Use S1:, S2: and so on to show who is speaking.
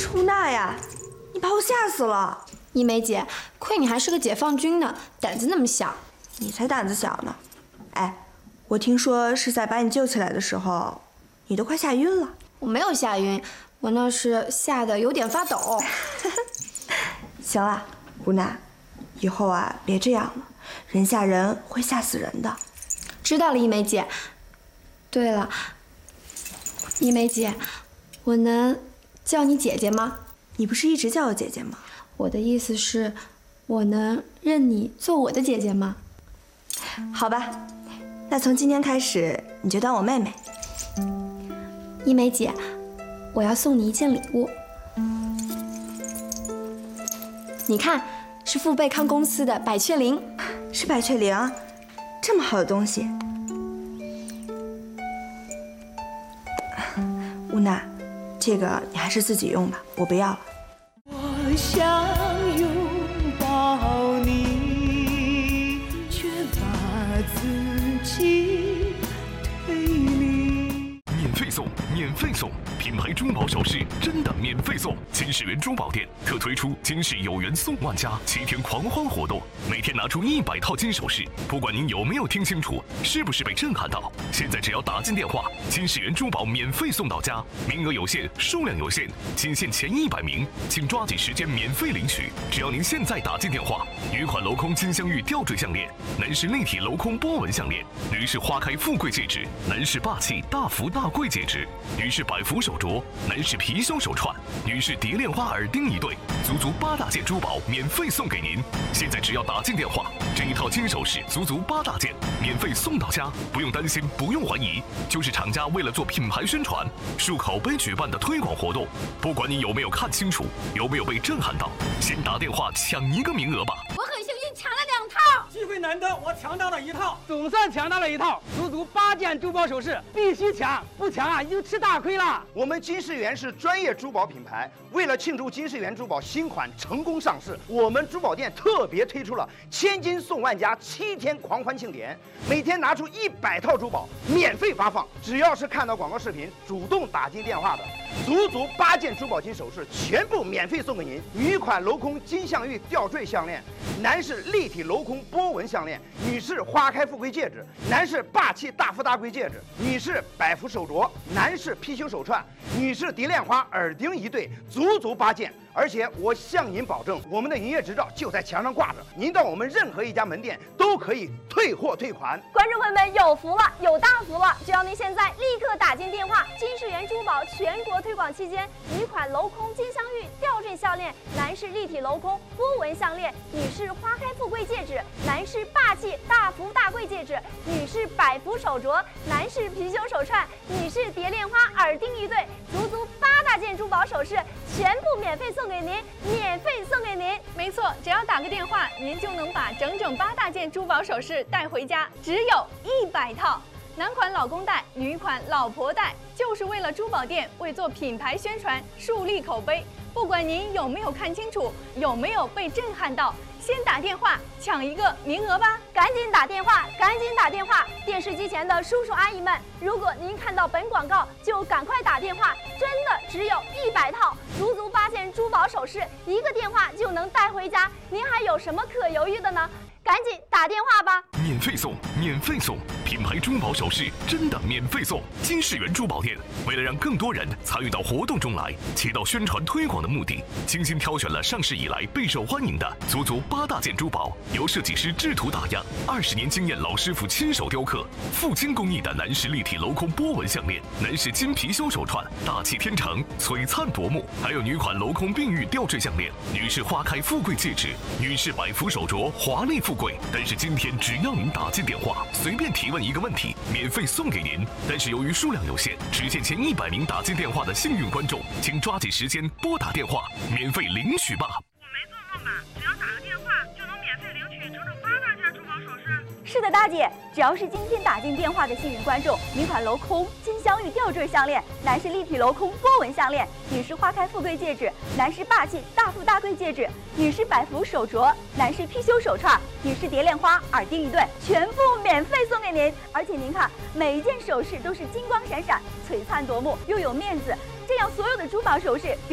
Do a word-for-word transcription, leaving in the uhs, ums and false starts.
S1: 出娜呀，你把我吓死了！
S2: 一梅姐，亏你还是个解放军呢，胆子那么小。
S1: 你才胆子小呢！哎，我听说是在把你救起来的时候，你都快吓晕了。
S2: 我没有吓晕，我那是吓得有点发抖。
S1: 行了，吴娜，以后啊别这样了，人吓人会吓死人的。
S2: 知道了，一梅姐。对了，一梅姐，我能叫你姐姐吗？
S1: 你不是一直叫我姐姐吗？
S2: 我的意思是，我能认你做我的姐姐吗？
S1: 好吧，那从今天开始你就当我妹妹。
S2: 一梅姐，我要送你一件礼物。你看，是富贝康公司的百雀羚。
S1: 是百雀羚，这么好的东西。乌娜，这个你还是自己用吧，我不要了。
S3: 我想拥抱你，却把自己推离。
S4: 免费送，免费送！品牌珠宝首饰真的免费送！金世源珠宝店特推出金世有缘送万家七天狂欢活动，每天拿出一百套金首饰，不管您有没有听清楚，是不是被震撼到，现在只要打进电话，金世源珠宝免费送到家，名额有限，数量有限，仅限前一百名，请抓紧时间免费领取。只要您现在打进电话，女款镂空金镶玉吊坠项链，男士立体镂空波纹项链，女士花开富贵戒指，男士霸气大福大贵戒指，女士百福手镯，男士貔貅手串，女士蝶恋花耳钉一对，足足八大件珠宝免费送给您。现在只要打进电话，这一套金首饰足足八大件，免费送到家，不用担心，不用怀疑，就是厂家为了做品牌宣传，漱口杯举办的推广活动。不管你有没有看清楚，有没有被震撼到，先打电话抢一个名额吧。
S5: 我很幸运抢了两套，
S6: 机会难得，我抢到了一套，总算抢到了一套，足足八件珠宝首饰，必须抢，不抢啊就吃大亏了。
S7: 我们金世源是专业珠宝品牌，为了庆祝金世源珠宝新款成功上市，我们珠宝店特别推出了千金送万家七天狂欢庆典，每天拿出一百套珠宝免费发放，只要是看到广告视频主动打进电话的，足足八件珠宝金首饰全部免费送给您。女款镂空金镶玉吊坠项链，男士立体镂空波纹项链，女士花开富贵戒指，男士霸气大富大贵戒指，女士百福手镯，男士貔貅手串，女士蝶恋花耳钉一对，足足八件。而且我向您保证，我们的营业执照就在墙上挂着，您到我们任何一家门店都可以退货退款。
S5: 观众朋友们有福了，有大福了！只要您现在立刻打进电话，金世源珠宝全国推广期间，女款镂空金镶玉吊坠项链，男士立体镂空波纹项链，女士花开富贵戒指，男士霸气大福大贵戒指，女士百福手镯，男士貔貅手串，女士蝶恋花耳钉一对，足足八大件珠宝首饰，全部免费送给您，免费送给您。
S8: 没错，只要打个电话，您就能把整整八大件珠宝首饰带回家，只有一百套。男款老公带，女款老婆带，就是为了珠宝店为做品牌宣传，树立口碑。不管您有没有看清楚，有没有被震撼到，先打电话抢一个名额吧！
S5: 赶紧打电话，赶紧打电话！电视机前的叔叔阿姨们，如果您看到本广告，就赶快打电话，真的只有一百套，足足八件珠宝首饰，一个电话就能带回家，您还有什么可犹豫的呢？赶紧打电话吧！
S4: 免费送，免费送！品牌珠宝首饰真的免费送！金世源珠宝店为了让更多人参与到活动中来，起到宣传推广的目的，精心挑选了上市以来备受欢迎的足足八大件珠宝，由设计师制图打样，二十年经验老师傅亲手雕刻，富金工艺的男士立体镂空波纹项链，男士金貔貅手串，大气天成，璀璨夺目；还有女款镂空碧玉吊坠项链，女士花开富贵戒指，女士百福手镯，华丽富贵。但是今天只要您打进电话，随便提问一个问题，免费送给您。但是由于数量有限，只限前一百名打进电话的幸运观众，请抓紧时间拨打电话，免费领取吧。
S9: 我没做梦吧？只要打个电话就能免费领取整整八大件珠宝首饰？
S5: 是的，大姐，只要是今天打进电话的幸运观众，女款镂空金镶玉吊坠项链，男士立体镂空波纹项链，女士花开富贵戒指，男士霸气大富大贵戒指，女士百福手镯，男士貔貅手串，女士蝶恋花耳钉一对，全部免费送给您。而且您看，每一件首饰都是金光闪闪、璀璨夺目，又有面子，这样所有的珠宝首饰